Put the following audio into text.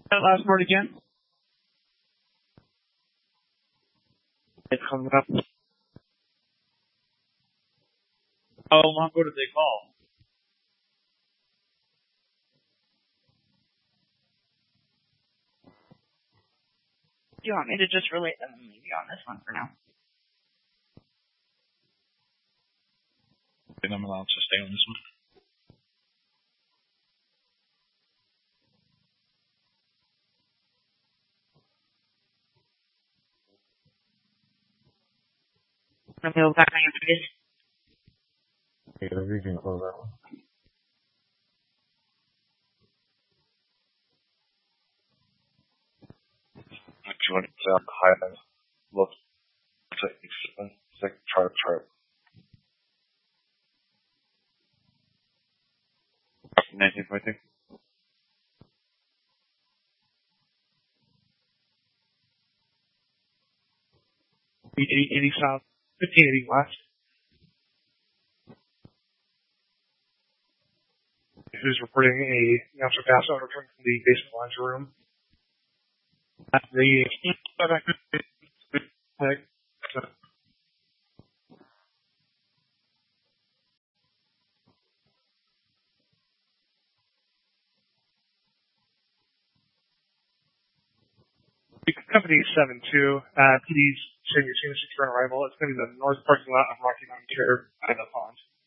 That last word again. It's coming up. How long ago did they call? Do you want me to just relate them and leave you on this one for now? I think I'm allowed to stay on this one. Let me go back on your face. Yeah, we can close that one. If you want to say on the high end, look, it's like chart. 1920. 80 south, 1580 west. Who's reporting a natural gas odor coming from the basement laundry room? Company 7-2, please send your senior secure arrival. It's going to be the north parking lot of Rocky Mountain Care by the pond.